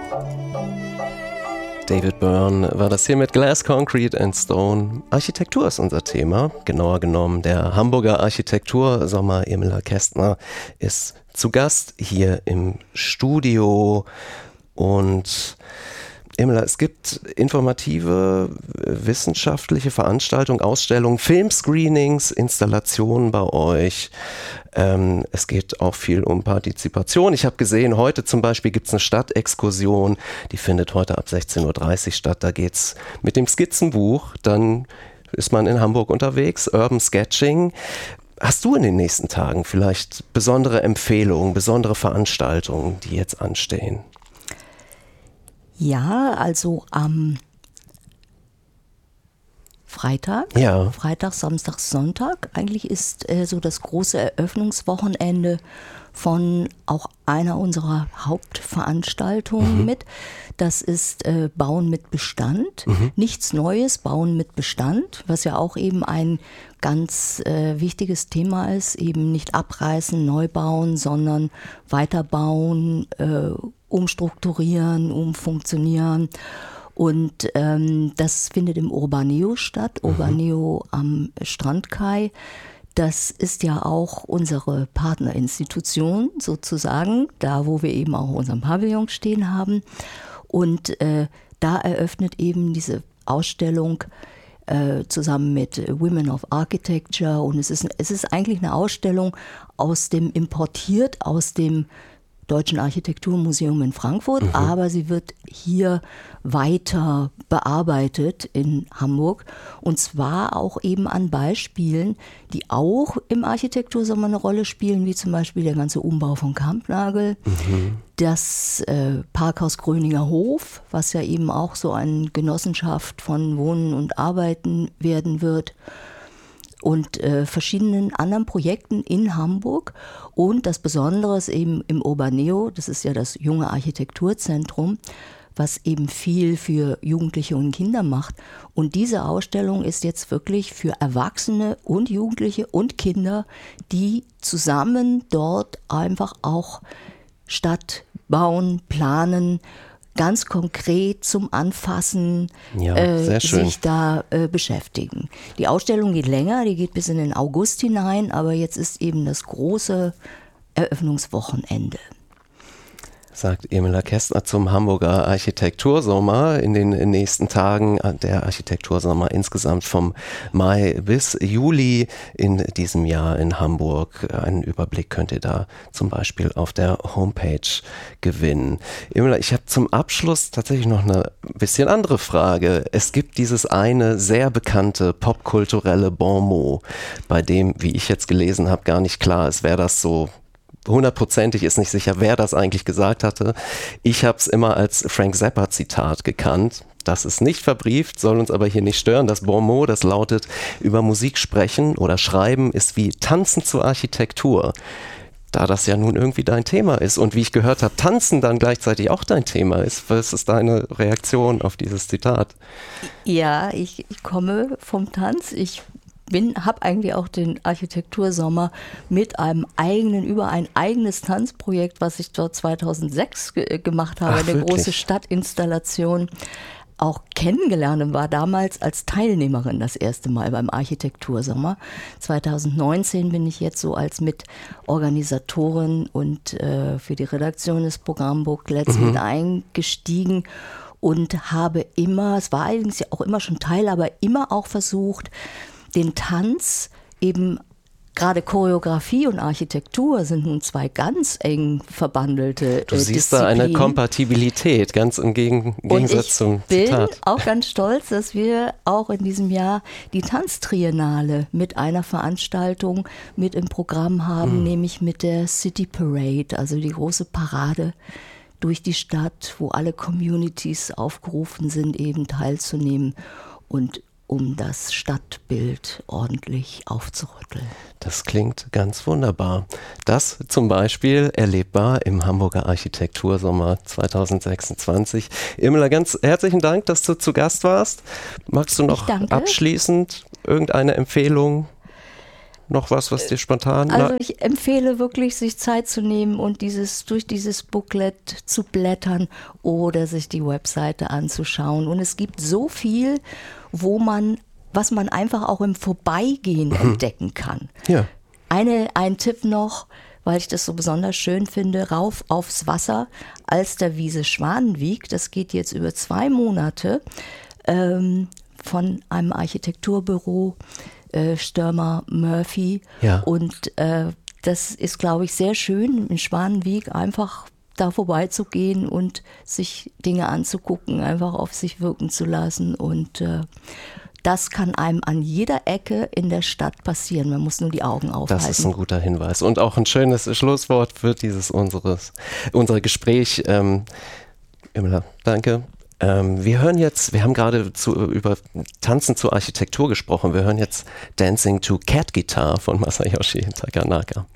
David Byrne war das hier mit Glass, Concrete and Stone. Architektur ist unser Thema. Genauer genommen der Hamburger Architektursommer. Imela Kästner ist zu Gast hier im Studio. Und Imela, es gibt informative, wissenschaftliche Veranstaltungen, Ausstellungen, Filmscreenings, Installationen bei euch. Es geht auch viel um Partizipation. Ich habe gesehen, heute zum Beispiel gibt es eine Stadtexkursion, die findet heute ab 16:30 Uhr statt. Da geht es mit dem Skizzenbuch, dann ist man in Hamburg unterwegs, Urban Sketching. Hast du in den nächsten Tagen vielleicht besondere Empfehlungen, besondere Veranstaltungen, die jetzt anstehen? Ja, also am Freitag, Samstag, Sonntag, eigentlich ist so das große Eröffnungswochenende von auch einer unserer Hauptveranstaltungen mit. Das ist Bauen mit Bestand. Nichts Neues, Bauen mit Bestand, was ja auch eben ein ganz wichtiges Thema ist. Eben nicht abreißen, neu bauen, sondern weiterbauen, umstrukturieren, umfunktionieren. Und das findet im Urbaneo statt, Urbaneo am Strandkai. Das ist ja auch unsere Partnerinstitution sozusagen, da wo wir eben auch unseren Pavillon stehen haben. Und da eröffnet eben diese Ausstellung zusammen mit Women of Architecture. Und es ist eigentlich eine Ausstellung importiert aus dem Deutschen Architekturmuseum in Frankfurt, aber sie wird hier weiter bearbeitet in Hamburg, und zwar auch eben an Beispielen, die auch im Architektursommer eine Rolle spielen, wie zum Beispiel der ganze Umbau von Kampnagel, das Parkhaus Gröninger Hof, was ja eben auch so eine Genossenschaft von Wohnen und Arbeiten werden wird, und verschiedenen anderen Projekten in Hamburg. Und das Besondere ist eben im Urbaneo, das ist ja das junge Architekturzentrum, was eben viel für Jugendliche und Kinder macht. Und diese Ausstellung ist jetzt wirklich für Erwachsene und Jugendliche und Kinder, die zusammen dort einfach auch Stadt bauen, planen, ganz konkret zum Anfassen sich da beschäftigen. Die Ausstellung geht länger, die geht bis in den August hinein, aber jetzt ist eben das große Eröffnungswochenende. Sagt Imela Kästner zum Hamburger Architektursommer. In den nächsten Tagen der Architektursommer insgesamt vom Mai bis Juli in diesem Jahr in Hamburg. Einen Überblick könnt ihr da zum Beispiel auf der Homepage gewinnen. Imela, ich habe zum Abschluss tatsächlich noch eine bisschen andere Frage. Es gibt dieses eine sehr bekannte popkulturelle Bonmot, bei dem, wie ich jetzt gelesen habe, gar nicht klar ist, wer das so hundertprozentig ist, nicht sicher, wer das eigentlich gesagt hatte. Ich habe es immer als Frank Zappa-Zitat gekannt. Das ist nicht verbrieft, soll uns aber hier nicht stören. Das Bonmot, das lautet: Über Musik sprechen oder schreiben ist wie Tanzen zur Architektur. Da das ja nun irgendwie dein Thema ist und wie ich gehört habe, Tanzen dann gleichzeitig auch dein Thema ist. Was ist deine Reaktion auf dieses Zitat? Ja, ich komme vom Tanz. Ich habe eigentlich auch den Architektursommer mit über ein eigenes Tanzprojekt, was ich dort 2006 gemacht habe, eine große Stadtinstallation, auch kennengelernt und war damals als Teilnehmerin das erste Mal beim Architektursommer. 2019 bin ich jetzt so als Mitorganisatorin und für die Redaktion des Programmbooklets mit eingestiegen und habe immer, es war allerdings ja auch immer schon Teil, aber immer auch versucht, den Tanz, eben gerade Choreografie und Architektur sind nun zwei ganz eng verbandelte Disziplinen. Du siehst da eine Kompatibilität, ganz im Gegensatz zum Zitat. Ich bin auch ganz stolz, dass wir auch in diesem Jahr die Tanztriennale mit einer Veranstaltung mit im Programm haben, nämlich mit der City Parade, also die große Parade durch die Stadt, wo alle Communities aufgerufen sind, eben teilzunehmen und um das Stadtbild ordentlich aufzurütteln. Das klingt ganz wunderbar. Das zum Beispiel erlebbar im Hamburger Architektursommer 2026. Imela, ganz herzlichen Dank, dass du zu Gast warst. Magst du noch abschließend irgendeine Empfehlung? noch was dir spontan... Also ich empfehle wirklich, sich Zeit zu nehmen und durch dieses Booklet zu blättern oder sich die Webseite anzuschauen. Und es gibt so viel, was man einfach auch im Vorbeigehen entdecken kann. Ja. Ein Tipp noch, weil ich das so besonders schön finde, Rauf aufs Wasser, Alsterwiese Schwanenwieg. Das geht jetzt über 2 Monate von einem Architekturbüro, Stürmer Murphy. Ja. Und das ist, glaube ich, sehr schön, in Schwanenwieg einfach da vorbeizugehen und sich Dinge anzugucken, einfach auf sich wirken zu lassen. Und das kann einem an jeder Ecke in der Stadt passieren. Man muss nur die Augen aufhalten. Das ist ein guter Hinweis und auch ein schönes Schlusswort für unser Gespräch. Imola, danke. Wir haben gerade über Tanzen zur Architektur gesprochen. Wir hören jetzt Dancing to Cat Guitar von Masayoshi Takanaka.